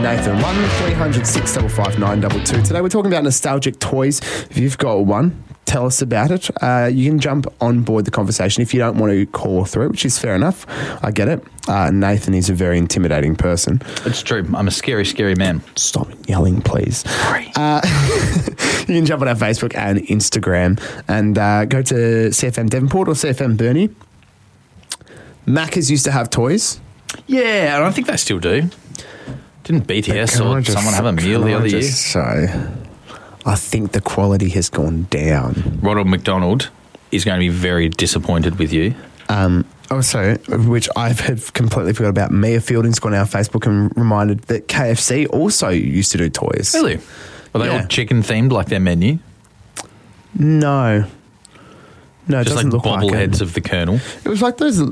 Nathan. 1-300-655-922. Today we're talking about nostalgic toys. If you've got one, tell us about it. You can jump on board the conversation if you don't want to call through, which is fair enough. I get it. Nathan is a very intimidating person. It's true. I'm a scary, scary man. Stop yelling, please. Sorry. You can jump on our Facebook and Instagram and go to CFM Devonport or CFM Burnie. Macca's used to have toys. Yeah, and I think they still do. Didn't BTS or someone have a meal the other year? So, I think the quality has gone down. Ronald McDonald is going to be very disappointed with you. Also, which I have completely forgot about, Mia Fielding's gone on our Facebook and reminded that KFC also used to do toys. Really? Are they all chicken themed like their menu? No. No, it just doesn't like look like bobbleheads it. of the Colonel. It was like those,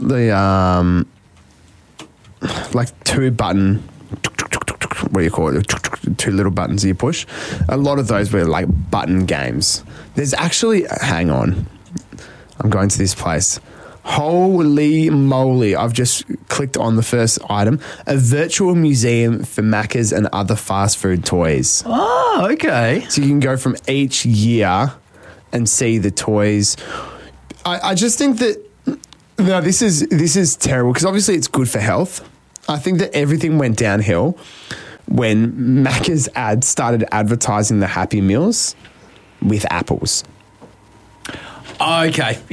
like two button, what do you call it? Two little buttons you push. A lot of those were like button games. There's actually, hang on, I'm going to this place. Holy moly, I've just clicked on the first item. A virtual museum for Macca's and other fast food toys. Oh, okay. So you can go from each year and see the toys. I just think that, no, this is terrible because obviously it's good for health. I think that everything went downhill when Macca's ads started advertising the Happy Meals with apples. Okay.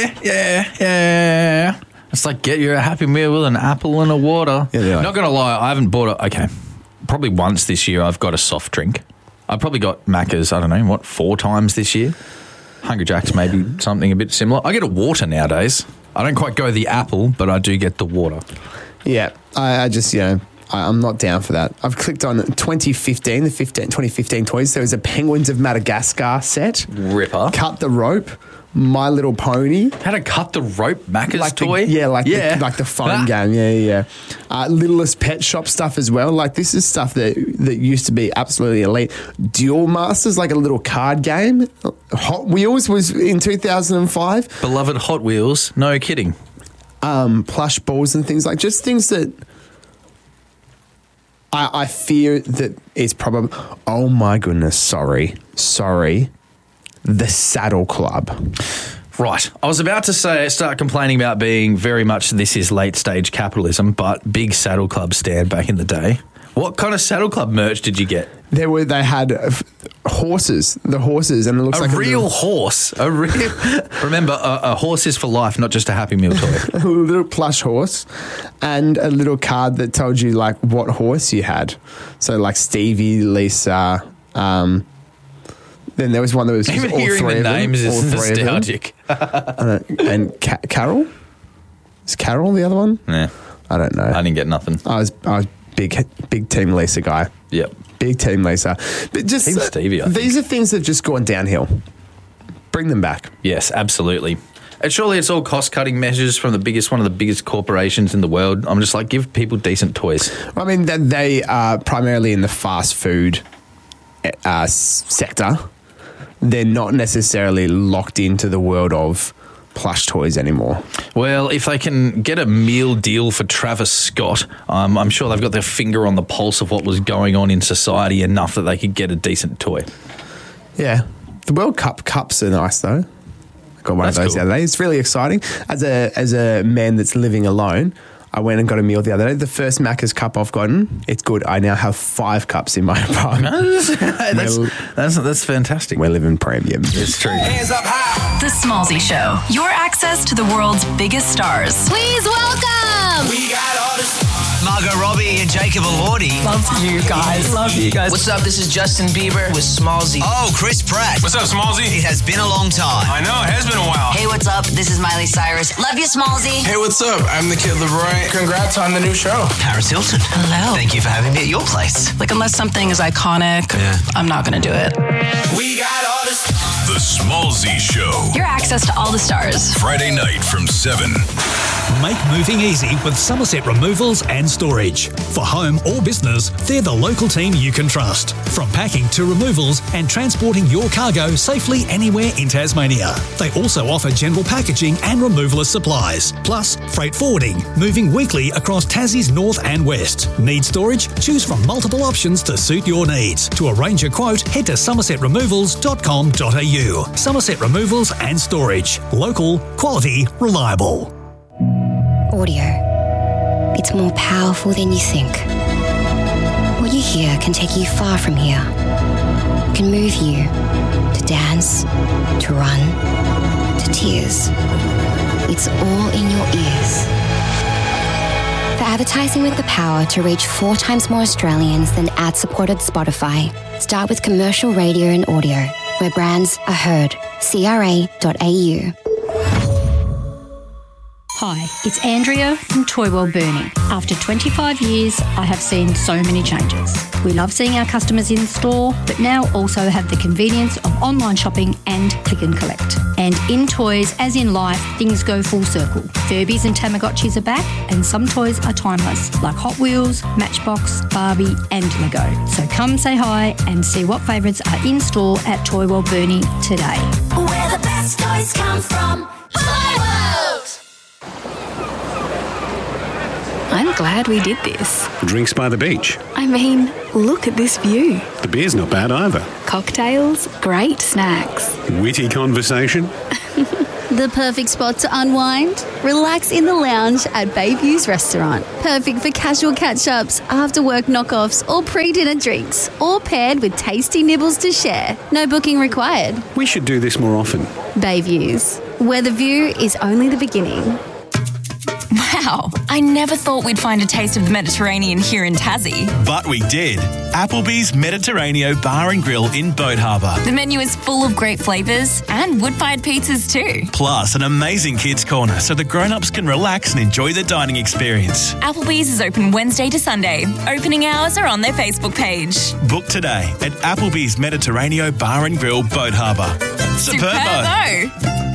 Yeah. It's like get you a Happy Meal with an apple and a water. Yeah, not going to lie, I haven't bought it. Okay. Probably once this year I've got a soft drink. I've probably got Macca's, I don't know, 4 times this year? Hungry Jack's maybe something a bit similar. I get a water nowadays. I don't quite go the apple, but I do get the water. Yeah, I just, I'm not down for that. I've clicked on 2015 toys. There was a Penguins of Madagascar set. Ripper. Cut the Rope. My Little Pony. How to cut the rope, Macca's like toy? Like the phone game. Yeah. Littlest Pet Shop stuff as well. Like this is stuff that used to be absolutely elite. Duel Masters, like a little card game. Hot Wheels was in 2005. Beloved Hot Wheels. No kidding. Plush balls and things like just things that I fear that it's probably. Oh my goodness! Sorry. The Saddle Club. Right. I was about to start complaining about being very much this is late stage capitalism, but big Saddle Club stand back in the day. What kind of Saddle Club merch did you get? They had horses, and it looks like a real horse. Remember, a horse is for life, not just a Happy Meal toy. A little plush horse and a little card that told you like what horse you had. So like Stevie, Lisa, then there was one that was just even all hearing three the of them. names is nostalgic. And Carol? Is Carol the other one? Yeah. I don't know. I didn't get nothing. I was big Team Lisa guy. Yep. Big Team Lisa. But just Team Stevie, these are things that have just gone downhill. Bring them back. Yes, absolutely. And surely it's all cost-cutting measures from one of the biggest corporations in the world. I'm just like, give people decent toys. I mean, they are primarily in the fast food sector. They're not necessarily locked into the world of plush toys anymore. Well, if they can get a meal deal for Travis Scott, I'm sure they've got their finger on the pulse of what was going on in society enough that they could get a decent toy. Yeah. The World Cup cups are nice, though. I got one of those the other day. It's really exciting. As a man that's living alone, I went and got a meal the other day. The first Macca's cup I've gotten, it's good. I now have 5 cups in my apartment. That's fantastic. We're living premium. It's true. Hands up high. The Smallzy Show. Your access to the world's biggest stars. Please welcome. We got all the Margot Robbie and Jacob Elordi. Love you guys. What's up? This is Justin Bieber with Smallzy. Oh, Chris Pratt. What's up, Smallzy? It has been a long time. I know, it has been a while. Hey, what's up? This is Miley Cyrus. Love you, Smallzy. Hey, what's up? I'm the Kid Leroy. Congrats on the new show. Paris Hilton. Hello. Thank you for having me at your place. Like, unless something is iconic, I'm not going to do it. We got all the The Smallzy Show. Your access to all the stars. Friday night from 7. Make moving easy with Somerset Removals and Storage. For home or business, they're the local team you can trust. From packing to removals and transporting your cargo safely anywhere in Tasmania. They also offer general packaging and removalist supplies, plus freight forwarding, moving weekly across Tassie's north and west. Need storage? Choose from multiple options to suit your needs. To arrange a quote, head to somersetremovals.com.au. Somerset Removals and Storage. Local, quality, reliable. Audio. It's more powerful than you think. What you hear can take you far from here. It can move you to dance, to run, to tears. It's all in your ears. For advertising with the power to reach 4 times more Australians than ad-supported Spotify, start with commercial radio and audio, where brands are heard. CRA.au. Hi, it's Andrea from Toy World Burnie. After 25 years, I have seen so many changes. We love seeing our customers in store, but now also have the convenience of online shopping and click and collect. And in toys, as in life, things go full circle. Furbies and Tamagotchis are back, and some toys are timeless, like Hot Wheels, Matchbox, Barbie and Lego. So come say hi and see what favourites are in store at Toy World Burnie today. Where the best toys come from, Toy World! I'm glad we did this. Drinks by the beach. I mean, look at this view. The beer's not bad either. Cocktails, great snacks. Witty conversation. The perfect spot to unwind? Relax in the lounge at Bayview's restaurant. Perfect for casual catch-ups, after-work knockoffs or pre-dinner drinks. All paired with tasty nibbles to share. No booking required. We should do this more often. Bayview's, where the view is only the beginning. Wow, I never thought we'd find a taste of the Mediterranean here in Tassie. But we did. Applebee's Mediterraneo Bar and Grill in Boat Harbour. The menu is full of great flavours and wood-fired pizzas too. Plus an amazing kids' corner so the grown-ups can relax and enjoy the dining experience. Applebee's is open Wednesday to Sunday. Opening hours are on their Facebook page. Book today at Applebee's Mediterranean Bar and Grill, Boat Harbour. Superbo!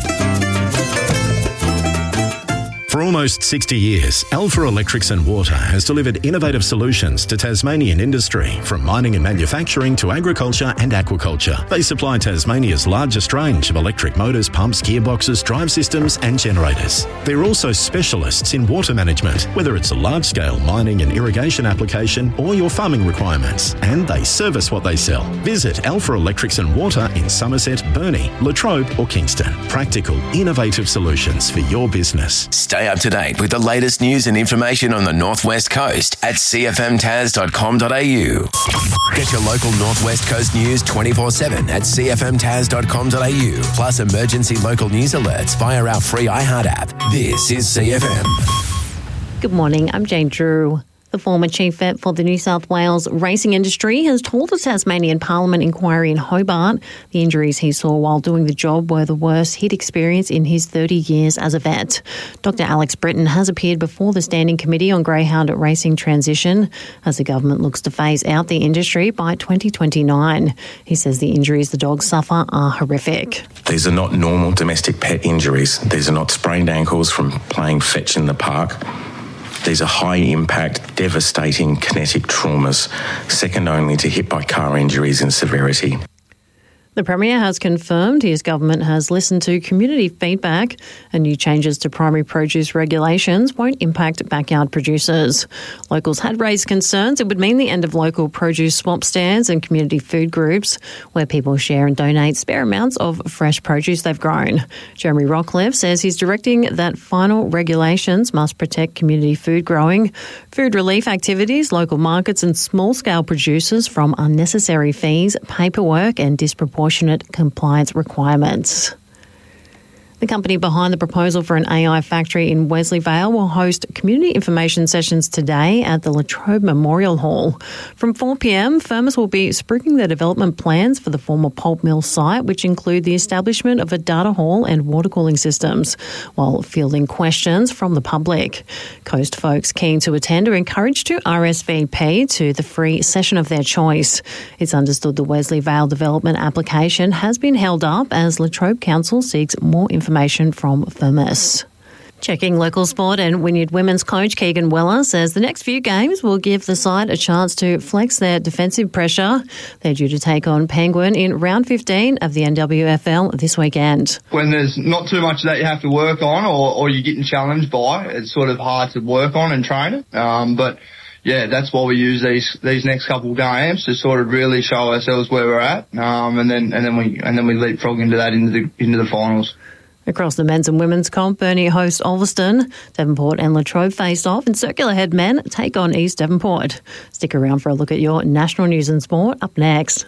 For almost 60 years, Alpha Electrics and Water has delivered innovative solutions to Tasmanian industry, from mining and manufacturing to agriculture and aquaculture. They supply Tasmania's largest range of electric motors, pumps, gearboxes, drive systems and generators. They're also specialists in water management, whether it's a large-scale mining and irrigation application or your farming requirements, and they service what they sell. Visit Alpha Electrics and Water in Somerset, Burnie, Latrobe or Kingston. Practical, innovative solutions for your business. Stay up to date with the latest news and information on the Northwest Coast at cfmtas.com.au. Get your local Northwest Coast news 24/7 at cfmtas.com.au. Plus emergency local news alerts via our free iHeart app. This is CFM. Good morning, I'm Jane Drew. The former chief vet for the New South Wales racing industry has told a Tasmanian Parliament inquiry in Hobart the injuries he saw while doing the job were the worst he'd experienced in his 30 years as a vet. Dr. Alex Britton has appeared before the Standing Committee on Greyhound Racing Transition as the government looks to phase out the industry by 2029. He says the injuries the dogs suffer are horrific. These are not normal domestic pet injuries. These are not sprained ankles from playing fetch in the park. These are high-impact, devastating kinetic traumas, second only to hit by car injuries in severity. The Premier has confirmed his government has listened to community feedback and new changes to primary produce regulations won't impact backyard producers. Locals had raised concerns it would mean the end of local produce swap stands and community food groups where people share and donate spare amounts of fresh produce they've grown. Jeremy Rockcliffe says he's directing that final regulations must protect community food growing, food relief activities, local markets and small-scale producers from unnecessary fees, paperwork and disproportionate compliance requirements. The company behind the proposal for an AI factory in Wesley Vale will host community information sessions today at the Latrobe Memorial Hall. From 4 p.m, firms will be spruiking the development plans for the former pulp mill site, which include the establishment of a data hall and water cooling systems, while fielding questions from the public. Coast folks keen to attend are encouraged to RSVP to the free session of their choice. It's understood the Wesley Vale development application has been held up as Latrobe Council seeks more information from Firmus. Checking local sport, and Wynyard Women's coach Keegan Weller says the next few games will give the side a chance to flex their defensive pressure. They're due to take on Penguin in round 15 of the NWFL this weekend. When there's not too much that you have to work on or you're getting challenged by, it's sort of hard to work on and train it. But yeah, that's why we use these next couple of games to sort of really show ourselves where we're at, and then we leapfrog into that into the finals. Across the men's and women's comp, Burnie host Ulverston. Devonport and Latrobe faced off, and Circular Head men take on East Devonport. Stick around for a look at your national news and sport up next.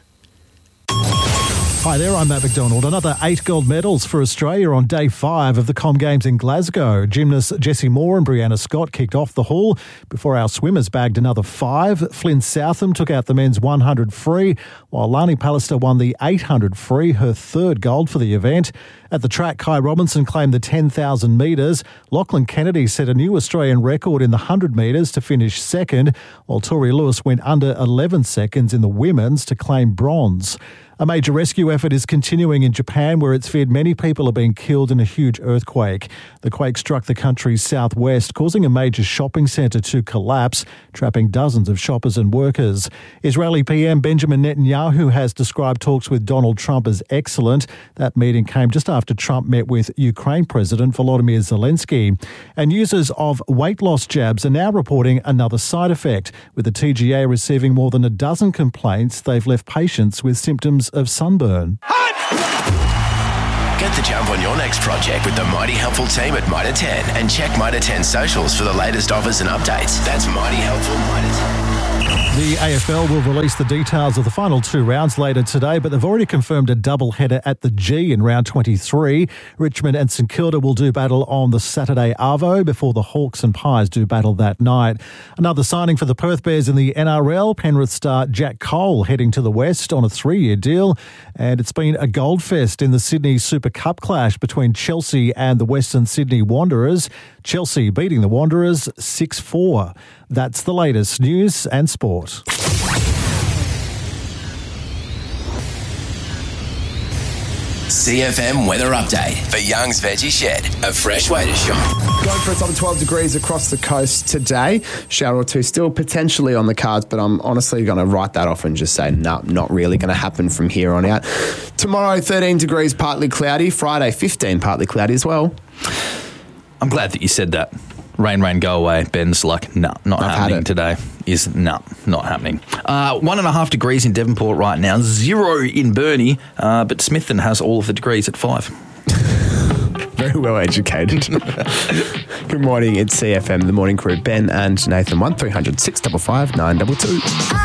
Hi there, I'm Matt McDonald. Another 8 gold medals for Australia on day 5 of the Com Games in Glasgow. Gymnasts Jessie Moore and Brianna Scott kicked off the haul before our swimmers bagged another 5. Flynn Southam took out the men's 100 free, while Lani Pallister won the 800 free, her 3rd gold for the event. At the track, Kai Robinson claimed the 10,000 metres. Lachlan Kennedy set a new Australian record in the 100 metres to finish 2nd, while Tori Lewis went under 11 seconds in the women's to claim bronze. A major rescue effort is continuing in Japan, where it's feared many people are being killed in a huge earthquake. The quake struck the country's southwest, causing a major shopping centre to collapse, trapping dozens of shoppers and workers. Israeli PM Benjamin Netanyahu has described talks with Donald Trump as excellent. That meeting came just after Trump met with Ukraine President Volodymyr Zelensky. And users of weight loss jabs are now reporting another side effect, with the TGA receiving more than a dozen complaints they've left patients with symptoms of sunburn. Get the jump on your next project with the Mighty Helpful team at Mitre 10 and check Mitre 10 socials for the latest offers and updates. That's Mighty Helpful Mitre 10. The AFL will release the details of the final 2 rounds later today, but they've already confirmed a double-header at the G in round 23. Richmond and St Kilda will do battle on the Saturday Arvo before the Hawks and Pies do battle that night. Another signing for the Perth Bears in the NRL, Penrith star Jack Cole heading to the West on a 3-year deal. And it's been a gold fest in the Sydney Super Cup clash between Chelsea and the Western Sydney Wanderers. Chelsea beating the Wanderers 6-4. That's the latest news and sport. CFM weather update for Young's Veggie Shed, a fresh way to shop. Going for a top of 12 degrees across the coast today. Shower or two still potentially on the cards, but I'm honestly going to write that off and just say, no, not really going to happen from here on out. Tomorrow, 13 degrees, partly cloudy. Friday, 15, partly cloudy as well. I'm glad that you said that. Rain, go away. Ben's like, no, not happening today. Not happening. 1.5 degrees in Devonport right now, 0 in Burnie, but Smithton has all of the degrees at 5. Very well educated. Good morning, it's CFM, the morning crew. Ben and Nathan, 1300 655 922.